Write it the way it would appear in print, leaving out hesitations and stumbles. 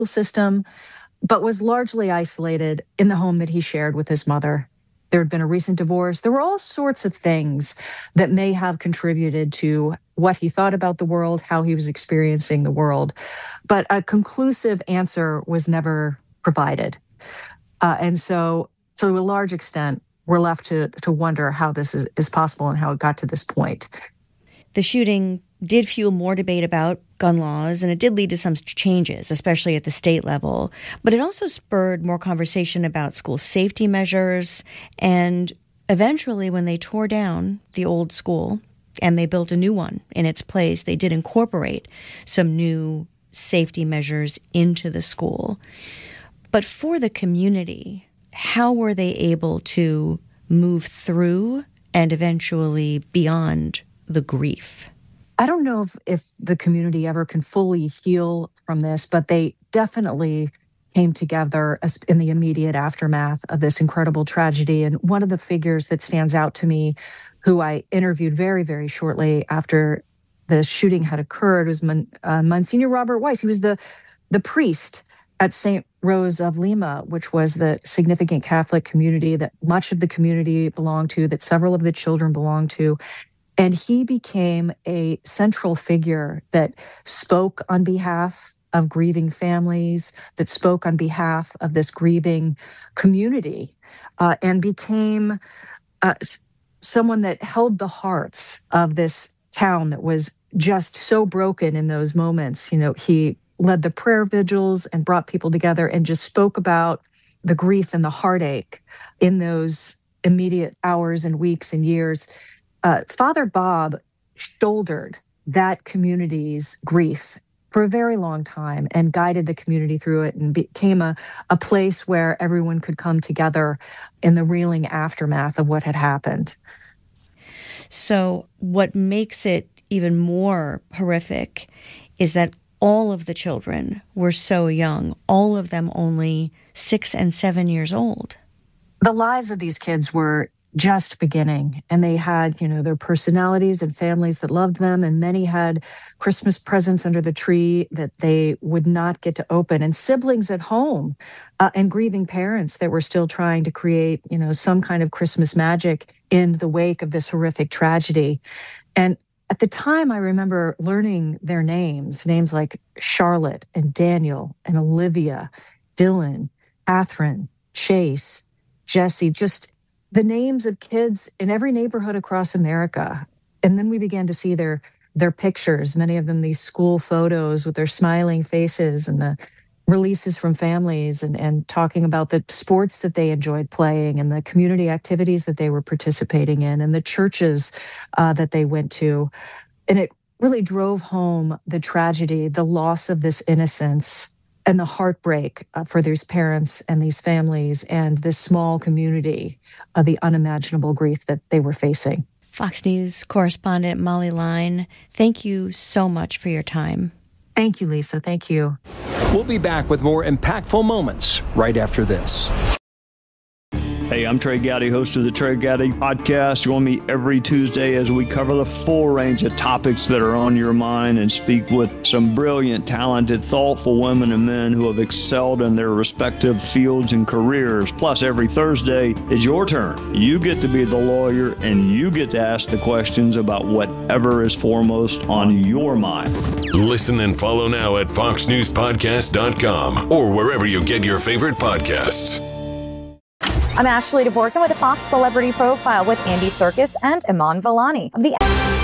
system, but was largely isolated in the home that he shared with his mother. There had been a recent divorce. There were all sorts of things that may have contributed to what he thought about the world, how he was experiencing the world. But a conclusive answer was never provided. And so to a large extent, we're left to wonder how this is possible and how it got to this point. The shooting did fuel more debate about gun laws, and it did lead to some changes, especially at the state level. But it also spurred more conversation about school safety measures. And eventually, when they tore down the old school and they built a new one in its place, they did incorporate some new safety measures into the school. But for the community, how were they able to move through and eventually beyond the grief? I don't know if the community ever can fully heal from this, but they definitely came together in the immediate aftermath of this incredible tragedy. And one of the figures that stands out to me, who I interviewed very, very shortly after the shooting had occurred, was Monsignor Robert Weiss. He was the priest at St. Rose of Lima, which was the significant Catholic community that much of the community belonged to, that several of the children belonged to. And he became a central figure that spoke on behalf of grieving families, that spoke on behalf of this grieving community, and became someone that held the hearts of this town that was just so broken in those moments. You know, he led the prayer vigils and brought people together and just spoke about the grief and the heartache in those immediate hours and weeks and years. Father Bob shouldered that community's grief for a very long time and guided the community through it and became a place where everyone could come together in the reeling aftermath of what had happened. So what makes it even more horrific is that all of the children were so young, all of them only 6 and 7 years old. The lives of these kids were just beginning, and they had, their personalities and families that loved them, and many had Christmas presents under the tree that they would not get to open, and siblings at home, and grieving parents that were still trying to create, some kind of Christmas magic in the wake of this horrific tragedy. And at the time, I remember learning their names like Charlotte and Daniel and Olivia, Dylan, Catherine, Chase, Jesse, just the names of kids in every neighborhood across America. And then we began to see their pictures, many of them these school photos with their smiling faces and the releases from families and talking about the sports that they enjoyed playing and the community activities that they were participating in and the churches that they went to. And it really drove home the tragedy, the loss of this innocence, and the heartbreak for these parents and these families and this small community, the unimaginable grief that they were facing. Fox News correspondent Molly Line, thank you so much for your time. Thank you, Lisa. Thank you. We'll be back with more impactful moments right after this. Hey, I'm Trey Gowdy, host of the Trey Gowdy Podcast. Join me every Tuesday as we cover the full range of topics that are on your mind and speak with some brilliant, talented, thoughtful women and men who have excelled in their respective fields and careers. Plus, every Thursday is your turn. You get to be the lawyer and you get to ask the questions about whatever is foremost on your mind. Listen and follow now at foxnewspodcast.com or wherever you get your favorite podcasts. I'm Ashley Dvorkin with a Fox Celebrity Profile with Andy Serkis and Iman Vellani of the